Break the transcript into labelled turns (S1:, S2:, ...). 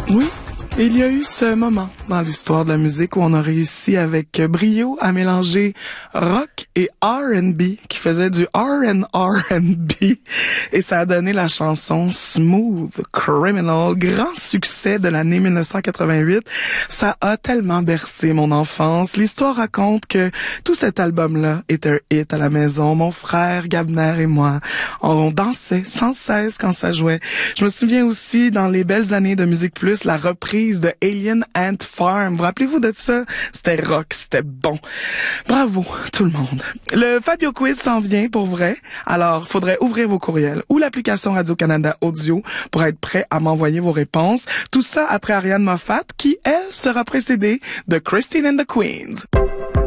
S1: Oui, il y a eu ce moment dans l'histoire de la musique où on a réussi avec brio à mélanger rock et R&B, qui faisait du R&B, et ça a donné la chanson Smooth Criminal, grand succès de l'année 1988. Ça a tellement bercé mon enfance. L'histoire raconte que tout cet album-là est un hit à la maison. Mon frère Gabner et moi, on dansait sans cesse quand ça jouait. Je me souviens aussi, dans les belles années de Musique Plus, la reprise de Alien Ant Farm. Vous rappelez-vous de ça? C'était rock, c'était bon. Bravo, tout le monde. Le Fabio Quiz s'en vient pour vrai. Alors, faudrait ouvrir vos courriels ou l'application Radio-Canada Audio pour être prêt à m'envoyer vos réponses. Tout ça après Ariane Moffat, qui, elle, sera précédée de Christine and the Queens.